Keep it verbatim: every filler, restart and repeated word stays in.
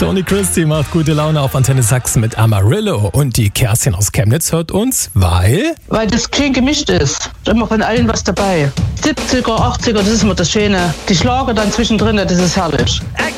Tony Christie macht gute Laune auf Antenne Sachsen mit Amarillo. Und die Kerstin aus Chemnitz hört uns, weil... Weil das schön gemischt ist. Immer von allen was dabei. siebziger, achtziger, das ist immer das Schöne. Die Schlager dann zwischendrin, das ist herrlich.